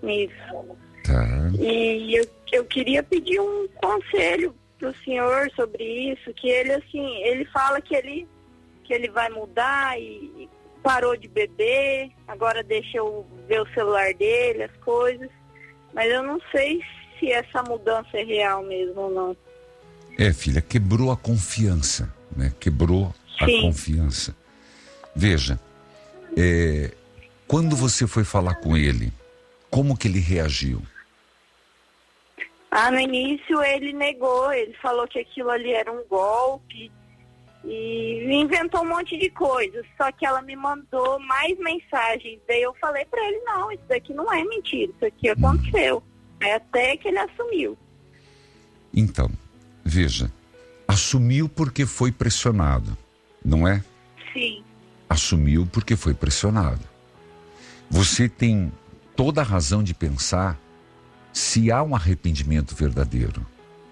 nisso. Tá. E eu queria pedir um conselho pro senhor sobre isso, que ele, assim, ele fala que ele vai mudar e parou de beber, agora deixa eu ver o celular dele, as coisas, mas eu não sei se essa mudança é real mesmo ou não. Filha, quebrou a confiança, né? Quebrou a confiança. Veja, quando você foi falar com ele, como que ele reagiu? No início ele negou, ele falou que aquilo ali era um golpe e inventou um monte de coisas, só que ela me mandou mais mensagens, daí eu falei pra ele, não, isso daqui não é mentira, isso aqui aconteceu. Até que ele assumiu. Então, veja, assumiu porque foi pressionado, não é? Sim. Assumiu porque foi pressionado. Você tem toda a razão de pensar se há um arrependimento verdadeiro.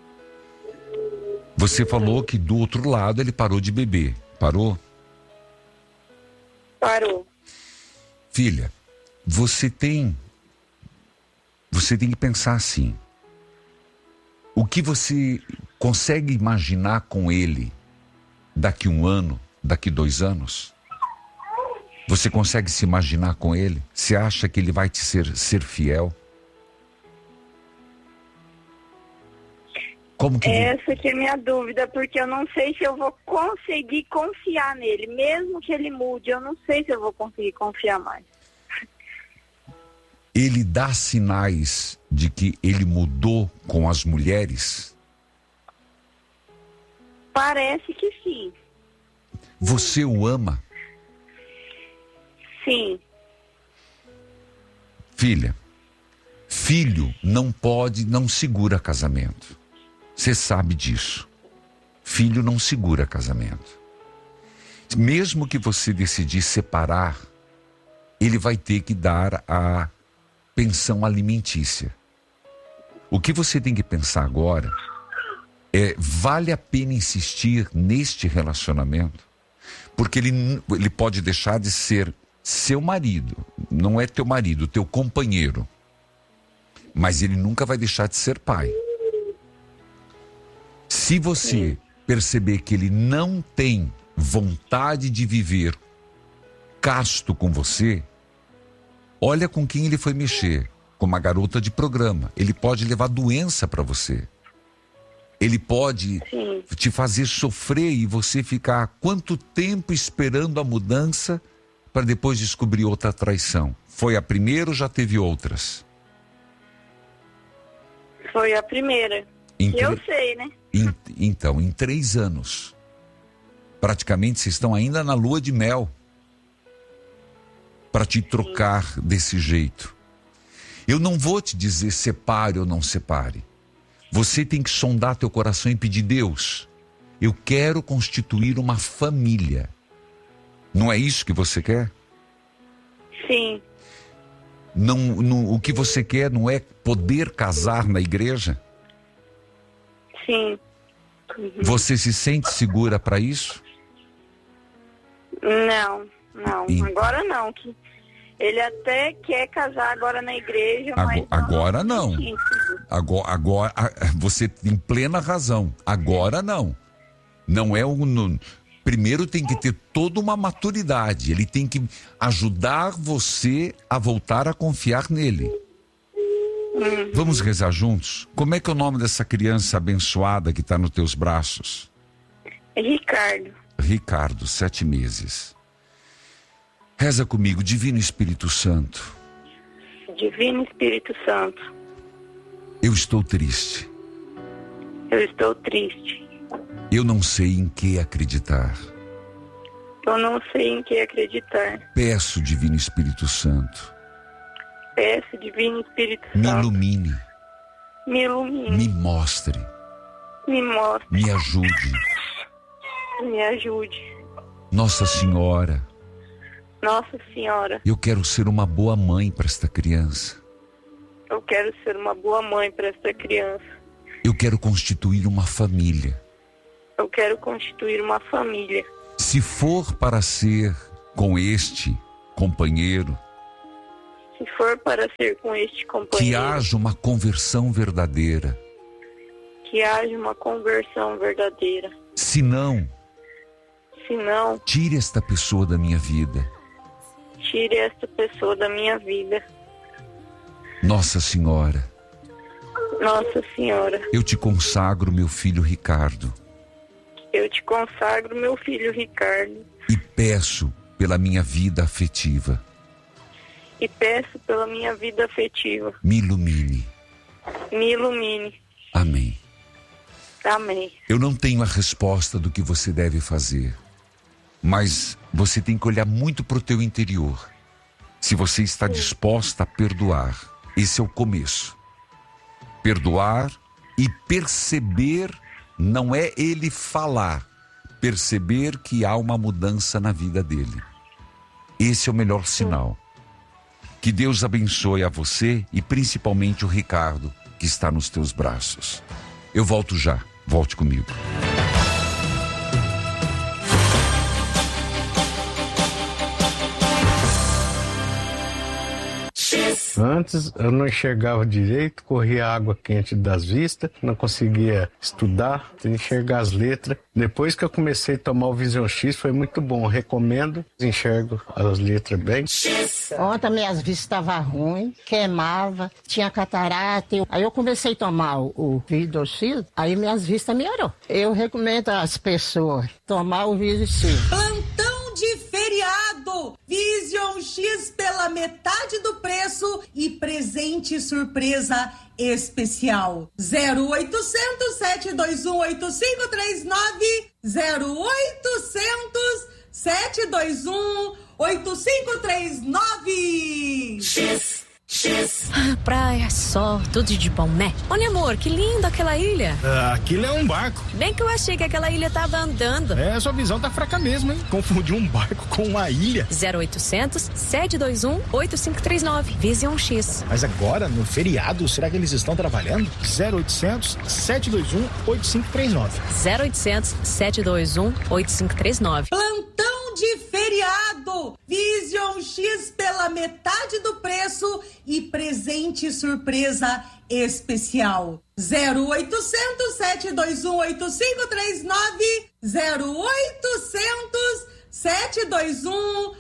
Você falou que do outro lado ele parou de beber. Parou? Parou. Filha, você tem que pensar assim. O que você consegue imaginar com ele daqui 1 ano, daqui 2 anos? Você consegue se imaginar com ele? Você acha que ele vai te ser fiel? Como que... Essa que é a minha dúvida, porque eu não sei se eu vou conseguir confiar nele. Mesmo que ele mude, eu não sei se eu vou conseguir confiar mais. Ele dá sinais de que ele mudou com as mulheres? Parece que sim. Você o ama? Sim. Filha, filho não segura casamento. Você sabe disso. Filho não segura casamento. Mesmo que você decidir separar, ele vai ter que dar a pensão alimentícia. O que você tem que pensar agora vale a pena insistir neste relacionamento? Porque ele pode deixar de ser seu marido, não é teu marido, teu companheiro. Mas ele nunca vai deixar de ser pai. Se você perceber que ele não tem vontade de viver casto com você, olha com quem ele foi mexer, com uma garota de programa. Ele pode levar doença para você. Ele pode te fazer sofrer e você ficar quanto tempo esperando a mudança para depois descobrir outra traição? Foi a primeira ou já teve outras? Foi a primeira. Eu sei, né? Então, em 3 anos, praticamente vocês estão ainda na lua de mel para te trocar desse jeito. Eu não vou te dizer separe ou não separe. Você tem que sondar teu coração e pedir: Deus, eu quero constituir uma família. Não é isso que você quer? Sim. Não, o que você quer não é poder casar na igreja? Sim. Você se sente segura para isso? Não. Agora não. Ele até quer casar agora na igreja, mas... Agora não. Agora, você tem plena razão. Agora não. Não é primeiro tem que ter toda uma maturidade. Ele tem que ajudar você a voltar a confiar nele. Vamos rezar juntos? Como é que é o nome dessa criança abençoada que está nos teus braços? Ricardo. Ricardo, 7 meses. Reza comigo, Divino Espírito Santo. Divino Espírito Santo. Eu estou triste. Eu estou triste. Eu não sei em que acreditar. Eu não sei em que acreditar. Peço, Divino Espírito Santo. Peço, Divino Espírito Santo. Me ilumine. Me ilumine. Me mostre. Me mostre. Me ajude. Me ajude. Nossa Senhora. Nossa Senhora. Eu quero ser uma boa mãe para esta criança. Eu quero ser uma boa mãe para esta criança. Eu quero constituir uma família. Eu quero constituir uma família. Se for para ser com este companheiro, Se for para ser com este Que companheiro, haja uma conversão verdadeira. que haja uma conversão verdadeira. Se não, tire esta pessoa da minha vida. Tire esta pessoa da minha vida. Nossa Senhora, Nossa Senhora, eu te consagro meu filho Ricardo eu te consagro meu filho Ricardo e peço pela minha vida afetiva. e peço pela minha vida afetiva. Me ilumine. Me ilumine. Amém. Amém. Eu não tenho a resposta do que você deve fazer, mas você tem que olhar muito para o teu interior. Se você está disposta a perdoar, esse é o começo. Perdoar e perceber, não é ele falar, perceber que há uma mudança na vida dele. Esse é o melhor sinal. Que Deus abençoe a você e principalmente o Ricardo, que está nos teus braços. Eu volto já. Volte comigo. Antes eu não enxergava direito, corria água quente das vistas, não conseguia estudar, enxergar as letras. Depois que eu comecei a tomar o Vision X, foi muito bom, recomendo, enxergo as letras bem. Ontem minhas vistas estavam ruins, queimava, tinha catarata. Aí eu comecei a tomar o Vision X, aí minhas vistas melhorou. Eu recomendo às pessoas tomar o Vision X. Plantão de feriado, Vision X pela metade do preço e presente surpresa especial. 0800 721 8539, 0800 721 8539. Praia, sol, tudo de bom, né? Olha, amor, que linda aquela ilha. Aquilo é um barco. Bem que eu achei que aquela ilha tava andando. Sua visão tá fraca mesmo, hein? Confundiu um barco com uma ilha. 0800 721 8539. Vision X. Mas agora, no feriado, será que eles estão trabalhando? 0800 721 8539. 0800 721 8539. Plantão de feriado, Vision X pela metade do preço e presente surpresa especial. 0800 721 8539, 0800 721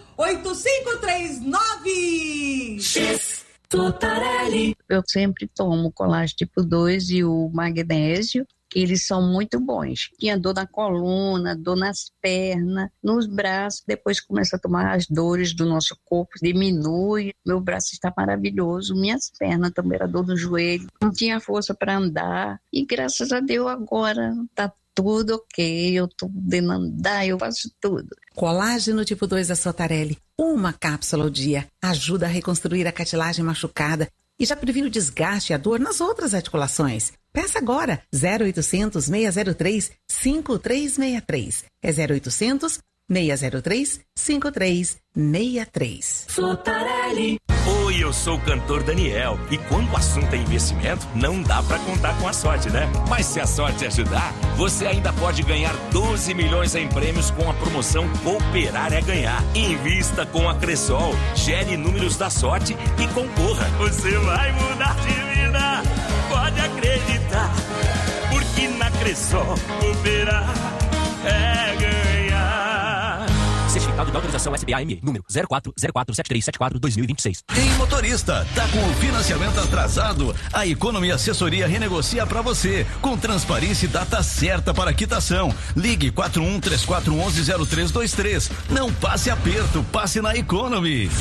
8539. Totarelli. Eu sempre tomo colágeno tipo 2 e o magnésio, que eles são muito bons. Tinha dor na coluna, dor nas pernas, nos braços. Depois começa a tomar as dores do nosso corpo, diminui. Meu braço está maravilhoso. Minhas pernas também era dor no joelho. Não tinha força para andar. E graças a Deus agora tá tudo ok. Eu tô podendo andar, eu faço tudo. Colágeno tipo 2 da Sotarelli. Uma cápsula ao dia ajuda a reconstruir a cartilagem machucada e já previne o desgaste e a dor nas outras articulações. Peça agora, 0800 603 5363. É 0800 603 5363. Sotarelli. Oi, eu sou o cantor Daniel. E quando o assunto é investimento, não dá pra contar com a sorte, né? Mas se a sorte ajudar, você ainda pode ganhar 12 milhões em prêmios com a promoção Cooperar é Ganhar. Invista com a Cressol, gere números da sorte e concorra. Você vai mudar de vida, pode acreditar. Porque na Cressol, cooperar é ganhar. Certificado de autorização SBAME, número 04047374-2026. Em motorista, tá com o financiamento atrasado? A Economy Assessoria renegocia para você, com transparência e data certa para quitação. Ligue 4134110323. Não passe aperto, passe na Economy.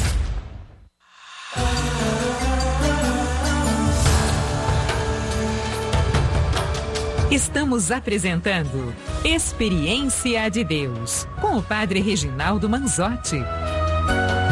Estamos apresentando Experiência de Deus, com o Padre Reginaldo Manzotti.